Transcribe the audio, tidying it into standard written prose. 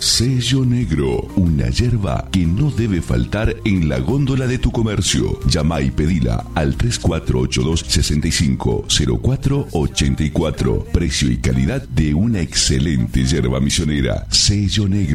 Sello Negro, una yerba que no debe faltar en la góndola de tu comercio. Llama y pedila al 3482-650484. Precio y calidad de una excelente yerba misionera. Sello Negro.